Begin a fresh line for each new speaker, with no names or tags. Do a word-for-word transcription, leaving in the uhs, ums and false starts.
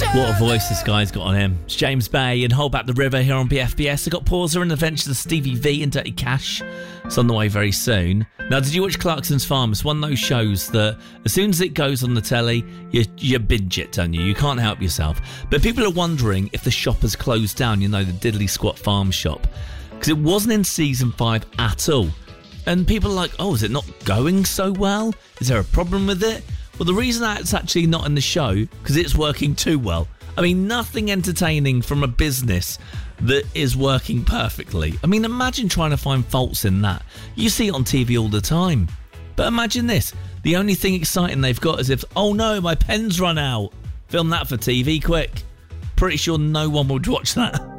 What a voice this guy's got on him. It's James Bay and Hold Back the River here on B F B S. I got Pauser and Adventures of Stevie V and Dirty Cash. It's on the way very soon. Now, did you watch Clarkson's Farm? It's one of those shows that as soon as it goes on the telly, you, you binge it, don't you? You can't help yourself. But people are wondering if the shop has closed down, you know, the Diddley Squat Farm shop. Because it wasn't in season five at all. And people are like, oh, is it not going so well? Is there a problem with it? Well, the reason that it's actually not in the show, because it's working too well. I mean, nothing entertaining from a business that is working perfectly. I mean, imagine trying to find faults in that. You see it on T V all the time. But imagine this. The only thing exciting they've got is if, oh no, my pen's run out. Film that for T V, quick. Pretty sure no one would watch that.